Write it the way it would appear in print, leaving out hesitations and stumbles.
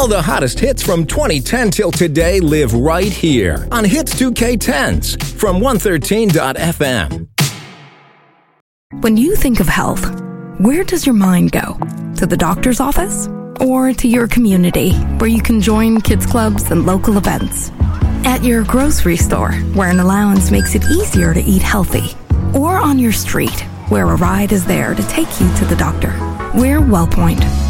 All the hottest hits from 2010 till today live right here on Hits 2K10s from 113.fm. When you think of health, where does your mind go? To the doctor's office? Or to your community, where you can join kids clubs and local events? At your grocery store, where an allowance makes it easier to eat healthy? Or on your street, where a ride is there to take you to the doctor? We're WellPoint.